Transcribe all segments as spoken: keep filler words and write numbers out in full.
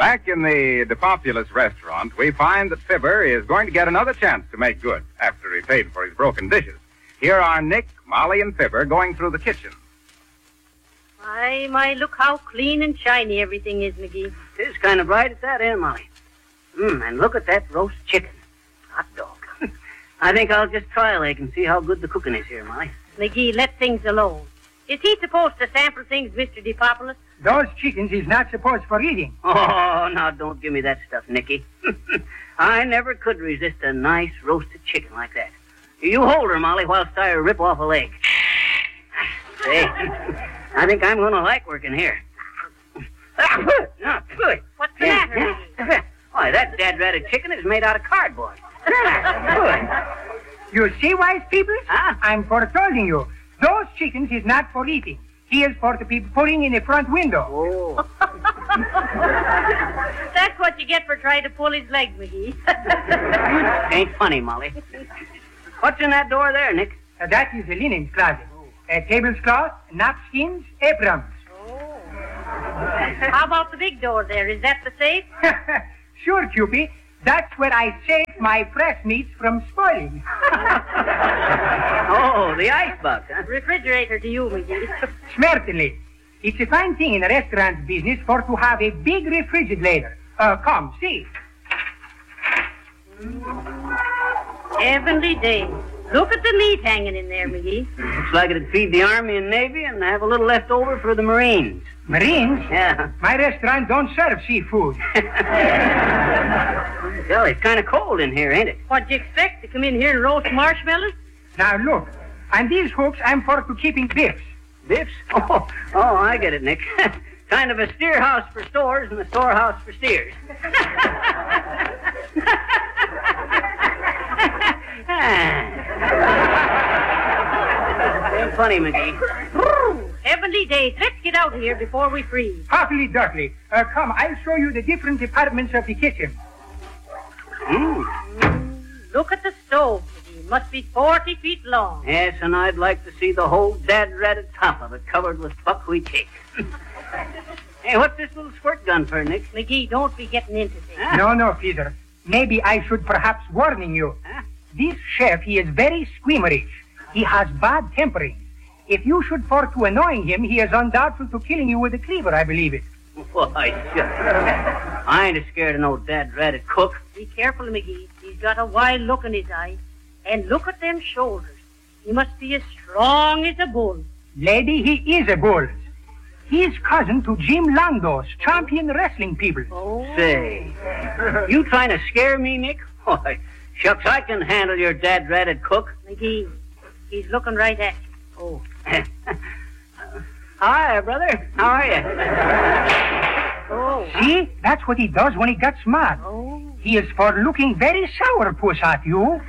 Back in the DePopulous restaurant, we find that Fibber is going to get another chance to make good after he paid for his broken dishes. Here are Nick, Molly, and Fibber going through the kitchen. My, my, look how clean and shiny everything is, McGee. It is kind of bright at that, eh, Molly? Mmm, and look at that roast chicken. Hot dog. I think I'll just try a leg and see how good the cooking is here, Molly. McGee, let things alone. Is he supposed to sample things, Mister DePopulous? Those chickens is not supposed for eating. Oh, now don't give me that stuff, Nicky. I never could resist a nice roasted chicken like that. You hold her, Molly, whilst I rip off a leg. Hey, I think I'm going to like working here. What's the matter, McGee? Why, that dad-ratted chicken is made out of cardboard. You see, wise people? Huh? I'm foretolding you. Those chickens is not for eating. He is for to be putting in the front window. Oh. That's what you get for trying to pull his leg, McGee. Ain't funny, Molly. What's in that door there, Nick? Uh, that is the linen closet. Uh, tablecloth, napkins, aprons. Oh. How about the big door there? Is that the safe? Sure, Cupid. That's where I save my fresh meats from spoiling. Oh, the icebox, huh? Refrigerator to you, McGee. Certainly. It's a fine thing in the restaurant business for to have a big refrigerator. Uh, come, see. Heavenly days. Look at the meat hanging in there, McGee. Looks like it'd feed the Army and Navy and have a little left over for the Marines. Marines? Yeah. My restaurant don't serve seafood. Well, it's kind of cold in here, ain't it? What'd you expect, to come in here and roast marshmallows? Now, look. On these hooks, I'm for to keeping biffs. Biffs? Oh, oh, I get it, Nick. Kind of a steer house for stores and a storehouse for steers. Ain't funny, McGee. Heavenly days. Let's get out of here before we freeze. Awfully dirtly. Uh, come, I'll show you the different departments of the kitchen. Mm. Mm, look at the stove, McGee. Must be forty feet long. Yes, and I'd like to see the whole dad-ratted top of it covered with buckwheat cake. Hey, what's this little squirt gun for, Nick? McGee, don't be getting into things. Huh? No, no, Peter. Maybe I should perhaps warning you. Huh? This chef, he is very squeamerish. He has bad tempering. If you should fall to annoying him, he is undoubtful to killing you with a cleaver, I believe it. Why, sure. I ain't scared of no dad-ratted cook. Be careful, McGee. He's got a wild look in his eye. And look at them shoulders. He must be as strong as a bull. Lady, he is a bull. He's cousin to Jim Landos, champion wrestling people. Oh. Say, you trying to scare me, Nick? Why, shucks, I can handle your dad-ratted cook. McGee, he's looking right at you. Oh. Hi, brother. How are you? Oh. See? That's what he does when he gets mad. Oh. He is for looking very sourpuss at you.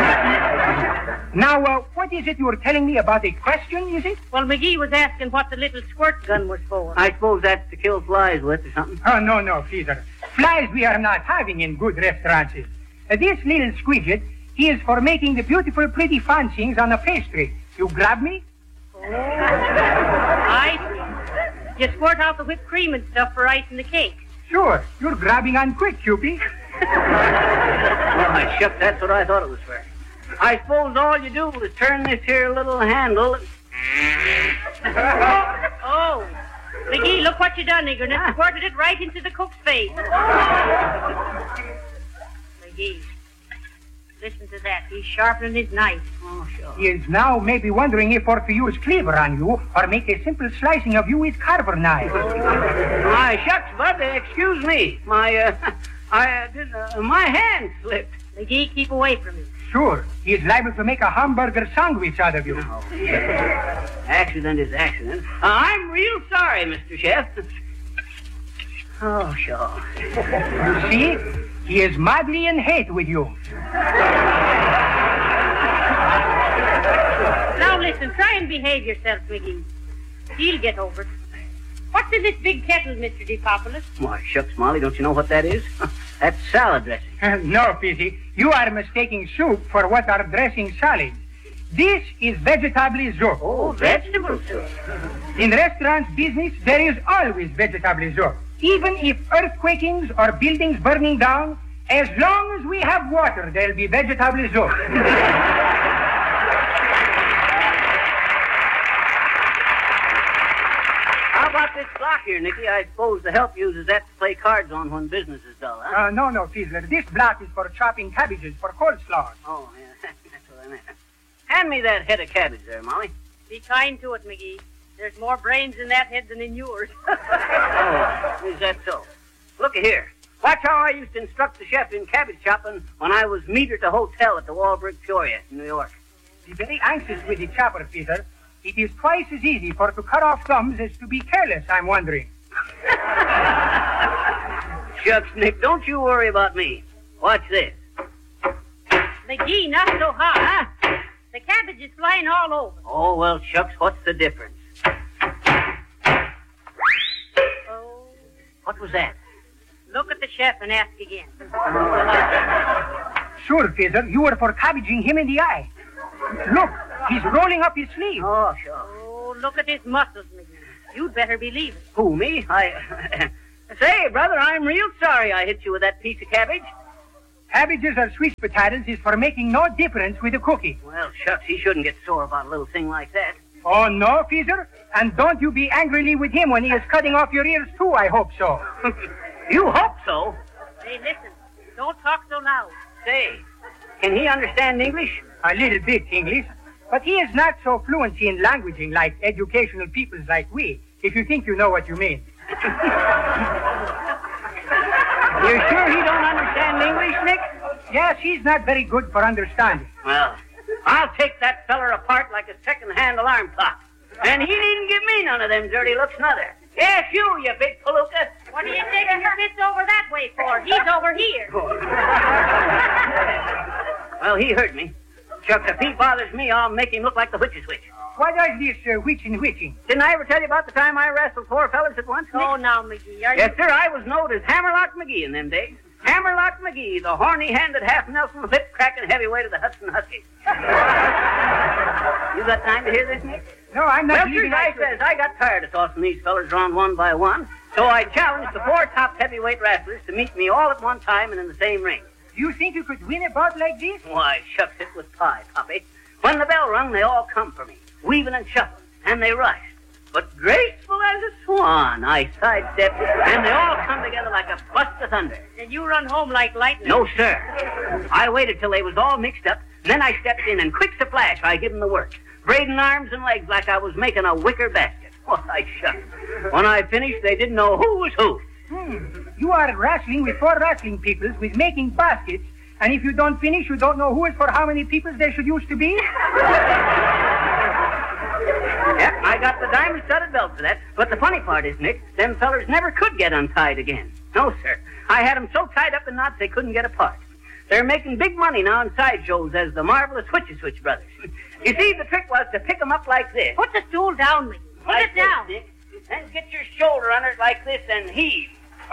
Now, uh, what is it you were telling me about a question, is it? Well, McGee was asking what the little squirt gun was for. I suppose that's to kill flies with or something. Oh, no, no, Peter. Flies we are not having in good restaurants. Uh, this little squidget, he is for making the beautiful, pretty fancies on a pastry. You grab me? Oh. I see. You squirt out the whipped cream and stuff for icing the cake. Sure. You're grabbing on quick, Cupid. Well, shucks, that's what I thought it was for. I suppose all you do is turn this here little handle. And... Oh. McGee, look what you done, Nigger. And squirted it right into the cook's face. McGee, listen to that. He's sharpening his knife. Oh, sure. He is now maybe wondering if or to use cleaver on you or make a simple slicing of you with carver knife. My shucks, bud, uh, excuse me. My, uh, I, uh, did, uh, my hand slipped. McGee, keep away from him. Sure. He is liable to make a hamburger sandwich out of you. Oh, accident is accident. Uh, I'm real sorry, Mister Chef. Oh, sure. You see? He is madly in hate with you. Now listen, try and behave yourself, McGee. He'll get over it. What's in this big kettle, Mister DePopulous? Why, shucks, Molly, don't you know what that is? That's salad dressing. No, Pizzy. You are mistaking soup for what are dressing salads. This is vegetable soup. Oh, vegetable soup. In restaurant business, there is always vegetable soup. Even if earthquakings or buildings burning down, as long as we have water, there'll be vegetable soup. How about this block here, Nicky? I suppose the help uses that to play cards on when business is dull, huh? Uh, no, no, Fizzler. This block is for chopping cabbages for coleslaw. Oh, yeah, that's what I meant. Hand me that head of cabbage there, Molly. Be kind to it, McGee. There's more brains in that head than in yours. Oh, is that so? Look here. Watch how I used to instruct the chef in cabbage chopping when I was meter to hotel at the Walbrook Peoria in New York. Be very anxious with the chopper, Fizzler. It is twice as easy for to cut off thumbs as to be careless, I'm wondering. Shucks, Nick, don't you worry about me. Watch this. McGee, not so hot, huh? The cabbage is flying all over. Oh, well, shucks, what's the difference? Oh, What was that? look at the chef and ask again. Sure, Fizzler, you were for cabbaging him in the eye. Look, he's rolling up his sleeve. Oh, sure. Oh, look at his muscles, McGee. You'd better believe it. Who, me? I... Say, brother, I'm real sorry I hit you with that piece of cabbage. Cabbages or sweet potatoes is for making no difference with the cookie. Well, shucks, he shouldn't get sore about a little thing like that. Oh, no, Fizzler? And don't you be angrily with him when he is cutting off your ears, too, I hope so. You hope so. Hey, listen. Don't talk so loud. Say, can he understand English? A little bit English. But he is not so fluent in languaging like educational peoples like we, if you think you know what you mean. You're sure he don't understand English, Nick? Yes, he's not very good for understanding. Well, I'll take that feller apart like a second-hand alarm clock. And he needn't give me none of them dirty looks, neither. Yes, you, you big palooka. What are you taking your fist over that way for? He's over here. Well, he heard me. Shucks, if he bothers me, I'll make him look like the witch's witch. What is this uh, witching witching? Didn't I ever tell you about the time I wrestled four fellers at once, Nick? Oh, now, McGee, are Yes, you... sir, I was known as Hammerlock McGee in them days. Hammerlock McGee, the horny-handed, half-Nelson, whip-cracking heavyweight of the Hudson Huskies. You got time to hear this, Nick? No, I'm not Well, leaving. sure, I says, I got tired of tossing these fellers around one by one, so I challenged the four top heavyweight wrestlers to meet me all at one time and in the same ring. You think you could win a bout like this? Why, shucks, it was pie, Poppy. When the bell rung, they all come for me, weaving and shuffling, and they rushed. But graceful as a swan, I sidestepped, and they all come together like a bust of thunder. Did you run home like lightning? No, sir. I waited till they was all mixed up, and then I stepped in, and quick as a flash, I give 'em the works, braiding arms and legs like I was making a wicker basket. Why, shucks. When I finished, they didn't know who was who. Hmm. You are wrestling with four wrestling peoples with making baskets, and if you don't finish, you don't know who is for how many peoples there should used to be? Yep, I got the diamond-studded belt for that. But the funny part is, Nick, them fellers never could get untied again. No, sir. I had 'em so tied up in knots they couldn't get apart. They're making big money now in sideshows as the marvelous Switch-a-Switch brothers. You see, the trick was to pick 'em up like this. Put the stool down, McGee. Put Like it down. this, Nick. Then get your shoulder under it like this and heave.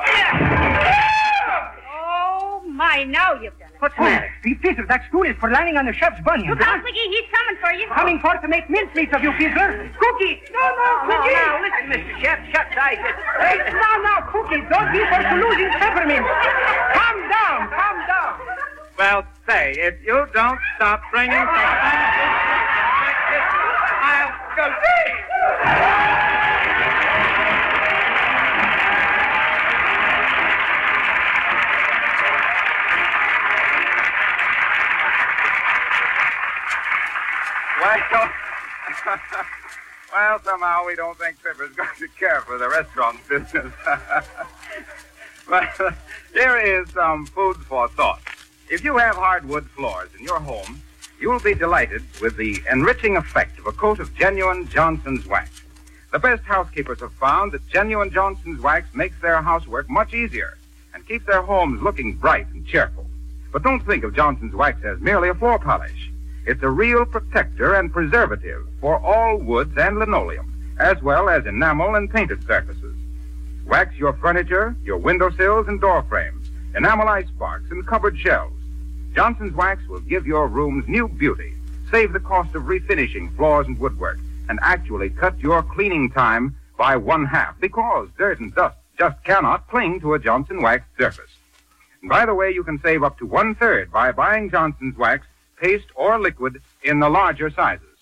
Oh, my, now you've done it. What's the matter? The Fizzler, that stool is for landing on the chef's bunion. Look out, McGee, he's coming for you. Coming for to make mincemeat of you, Fizzler. Cookie! No, no, Oh, Cookie! now, listen, Mister Chef. Shucks, I just... Hey, now, now, Cookie, don't be for losing peppermint. Calm down, calm down. Well, say, if you don't stop bringing some I'll go see. Well, well, somehow we don't think Fibber's going to care for the restaurant business. But here is some food for thought. If you have hardwood floors in your home, you will be delighted with the enriching effect of a coat of genuine Johnson's wax. The best housekeepers have found that genuine Johnson's wax makes their housework much easier and keeps their homes looking bright and cheerful. But don't think of Johnson's wax as merely a floor polish. It's a real protector and preservative for all woods and linoleum, as well as enamel and painted surfaces. Wax your furniture, your windowsills and door frames, enamel ice box and cupboard shelves. Johnson's wax will give your rooms new beauty, save the cost of refinishing floors and woodwork, and actually cut your cleaning time by one half because dirt and dust just cannot cling to a Johnson wax surface. And by the way, you can save up to one-third by buying Johnson's wax, paste or liquid, in the larger sizes.